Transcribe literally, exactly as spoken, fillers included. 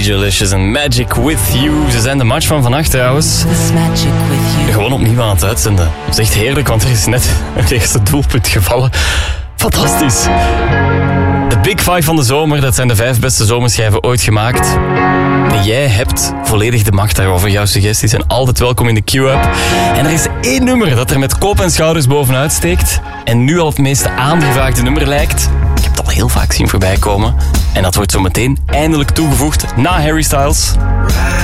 Licious en Magic With You. Ze zijn de match van vannacht trouwens. Gewoon opnieuw aan het uitzenden. Dat is echt heerlijk, want er is net het eerste doelpunt gevallen. Fantastisch. De Big Five van de zomer, dat zijn de vijf beste zomerschijven ooit gemaakt. En jij hebt volledig de macht daarover. Jouw suggesties zijn altijd welkom in de Q-app. En er is één nummer dat er met kop en schouders bovenuit steekt. En nu al het meest aangevraagde nummer lijkt. Ik heb het al heel vaak zien voorbij komen. En dat wordt zo meteen eindelijk toegevoegd na Harry Styles.